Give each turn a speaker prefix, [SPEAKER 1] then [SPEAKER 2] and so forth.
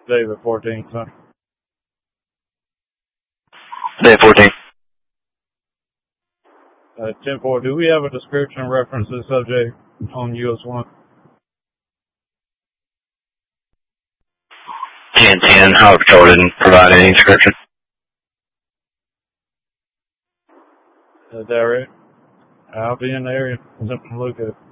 [SPEAKER 1] Day the 14th, huh?
[SPEAKER 2] Day 14th.
[SPEAKER 1] 10-4, do we have a description reference to the subject on US-1?
[SPEAKER 2] 10-10, Highway Patrol didn't provide any description.
[SPEAKER 1] Is that right? I'll be in the area. Look at it.